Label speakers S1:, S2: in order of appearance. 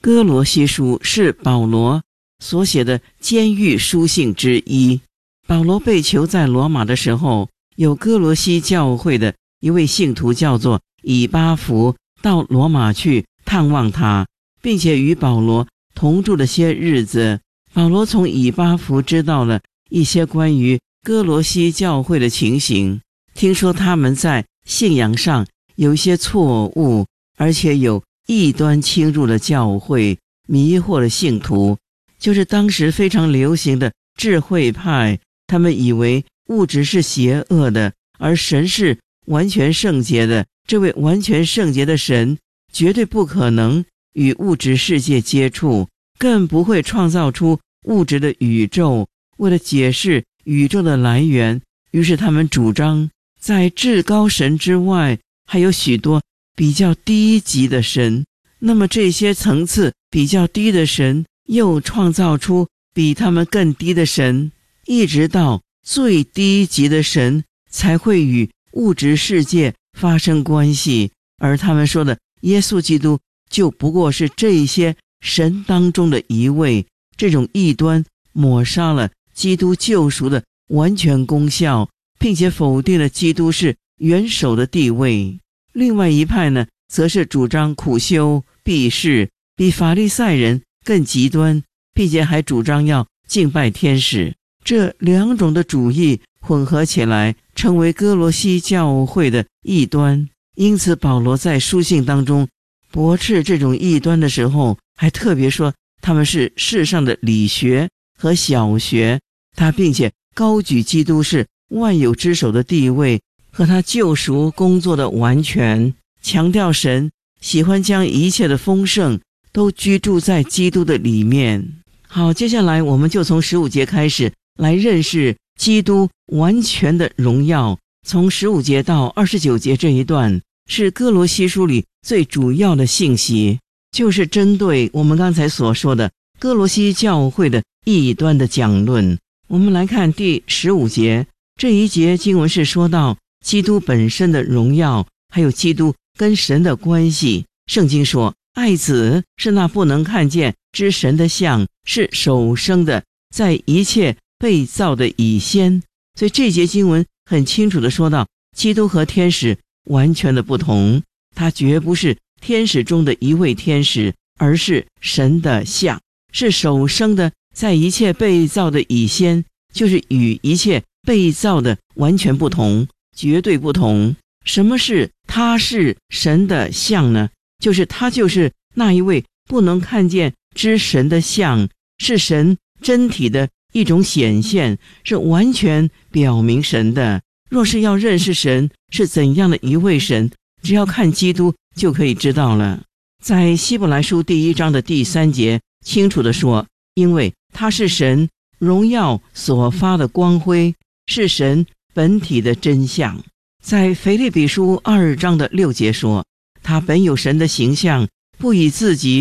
S1: 哥罗西书是保罗所写的监狱书信之一。保罗被囚在罗马的时候，有哥罗西教会的一位信徒叫做以巴弗到罗马去探望他，并且与保罗同住了些日子。保罗从以巴弗知道了一些关于哥罗西教会的情形，听说他们在信仰上有一些错误，而且有异端侵入了教会，迷惑了信徒，就是当时非常流行的智慧派。他们以为物质是邪恶的，而神是完全圣洁的。这位完全圣洁的神绝对不可能与物质世界接触，更不会创造出物质的宇宙。为了解释宇宙的来源，于是他们主张在至高神之外还有许多比较低级的神，那么这些层次比较低的神又创造出比他们更低的神，一直到最低级的神才会与物质世界发生关系。而他们说的耶稣基督就不过是这些神当中的一位。这种异端抹杀了基督救赎的完全功效，并且否定了基督是元首的地位。另外一派呢，则是主张苦修避世，比法利赛人更极端，并且还主张要敬拜天使。这两种的主义混合起来，成为哥罗西教会的异端。因此保罗在书信当中驳斥这种异端的时候，还特别说他们是世上的理学和小学，他并且高举基督是万有之首的地位和他救赎工作的完全，强调神喜欢将一切的丰盛都居住在基督的里面。好，接下来我们就从15节开始来认识基督完全的荣耀。从15节到29节这一段是哥罗西书里最主要的信息，就是针对我们刚才所说的哥罗西教会的异端的讲论。我们来看第15节，这一节经文是说到基督本身的荣耀，还有基督跟神的关系。圣经说，爱子是那不能看见之神的像，是首生的，在一切被造的以先。所以这节经文很清楚地说到，基督和天使完全的不同，他绝不是天使中的一位天使，而是神的像，是首生的，在一切被造的以先，就是与一切被造的完全不同，绝对不同。什么是他是神的像呢？就是他就是那一位不能看见之神的像，是神真体的一种显现，是完全表明神的。若是要认识神是怎样的一位神，只要看基督就可以知道了。在希伯来书第1章的第3节清楚地说，因为他是神荣耀所发的光辉，是神本体的真相。在腓立比书2章的6节说，他本有神的形象，不以自己